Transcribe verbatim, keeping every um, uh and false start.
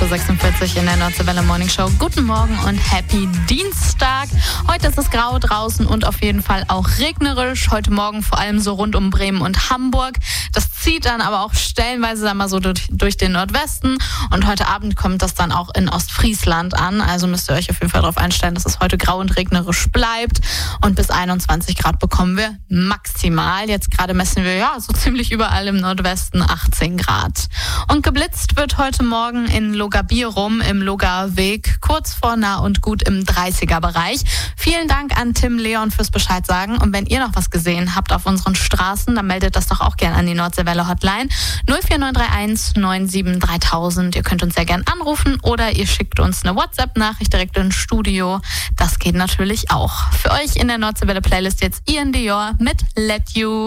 acht Uhr sechsundvierzig in der Nordseewelle Morning Show. Guten Morgen und Happy Dienstag. Heute ist es grau draußen und auf jeden Fall auch regnerisch. Heute Morgen vor allem so rund um Bremen und Hamburg. Das zieht dann aber auch stellenweise sagen wir mal so durch, durch den Nordwesten. Und heute Abend kommt das dann auch in Ostfriesland an. Also müsst ihr euch auf jeden Fall darauf einstellen, dass es heute grau und regnerisch bleibt. Und bis einundzwanzig Grad bekommen wir maximal. Jetzt gerade messen wir ja so ziemlich überall im Nordwesten achtzehn Grad. Und geblitzt wird heute Morgen in Logabirum im Logarweg, kurz vor nah und gut im dreißiger-Bereich. Vielen Dank an Tim Leon fürs Bescheid sagen. Und wenn ihr noch was gesehen habt auf unseren Straßen, dann meldet das doch auch gerne an die Nordseewelle Hotline null vier neun drei eins neun sieben dreitausend. Ihr könnt uns sehr gerne anrufen oder ihr schickt uns eine WhatsApp-Nachricht direkt ins Studio. Das geht natürlich auch. Für euch in der Nordseewelle Playlist jetzt Ian Dior mit Let You.